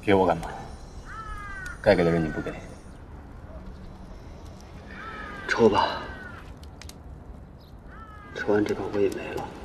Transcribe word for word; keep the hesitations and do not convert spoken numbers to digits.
给我干嘛？该给的人你不给， 抽吧，抽完这把我也没了。